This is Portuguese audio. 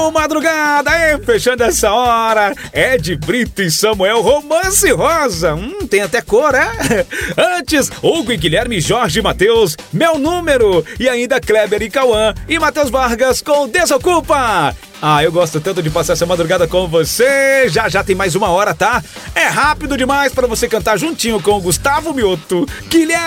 Alô, madrugada! Fechando essa hora, Ed Brito e Samuel Romance Rosa. Tem até cor, é? Antes, Hugo e Guilherme, Jorge e Matheus, Meu Número. E ainda Kleber e Cauã e Matheus Vargas com Desocupa. Eu gosto tanto de passar essa madrugada com você. Já tem mais uma hora, tá? É rápido demais pra você cantar juntinho com o Gustavo Mioto, Guilherme